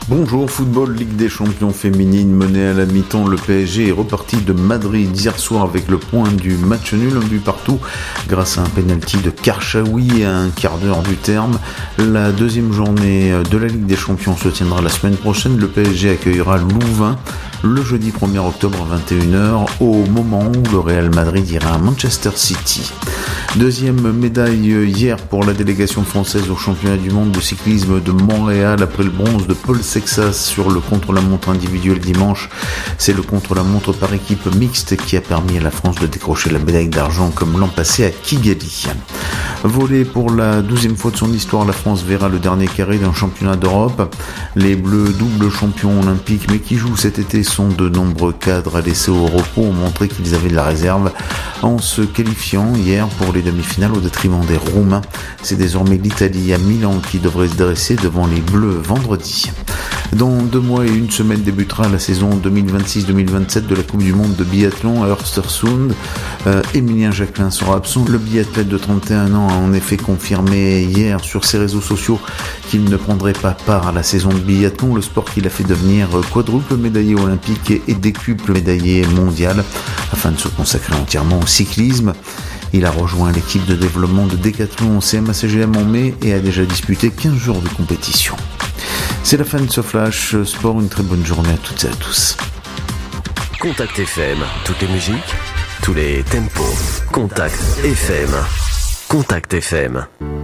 Bonjour, football, Ligue des Champions féminine, menée à la mi-temps, le PSG est reparti de Madrid hier soir avec le point du match nul, un but partout, grâce à un penalty de Karchaoui à un quart d'heure du terme. La deuxième journée de la Ligue des Champions se tiendra la semaine prochaine. Le PSG accueillera Louvain le jeudi 1er octobre à 21h, au moment où le Real Madrid ira à Manchester City. Deuxième médaille hier pour la délégation française au championnat du monde de cyclisme de Montréal après le bronze de Paul Sexas sur le contre-la-montre individuel dimanche. C'est le contre-la-montre par équipe mixte qui a permis à la France de décrocher la médaille d'argent comme l'an passé à Kigali. Volley, pour la 12e fois de son histoire, la France verra le dernier carré d'un championnat d'Europe. Les Bleus, double champions olympiques mais qui jouent cet été, sont de nombreux cadres laissés au repos, ont montré qu'ils avaient de la réserve en se qualifiant hier pour les demi-finales au détriment des Roumains. C'est désormais l'Italie à Milan qui devrait se dresser devant les Bleus vendredi. Dans 2 mois et 1 semaine débutera la saison 2026-2027 de la Coupe du Monde de biathlon à Östersund. Émilien Jacquelin sera absent. Le biathlète de 31 ans a en effet confirmé hier sur ses réseaux sociaux qu'il ne prendrait pas part à la saison de biathlon, le sport qu'il a fait devenir quadruple médaillé olympique et décuple médaillé mondial, afin de se consacrer entièrement au cyclisme. Il a rejoint l'équipe de développement de Décathlon CMA-CGM en mai et a déjà disputé 15 jours de compétition. C'est la fin de ce Flash Sport, une très bonne journée à toutes et à tous. Contact FM, toutes les musiques, tous les tempos. Contact FM. Contact FM.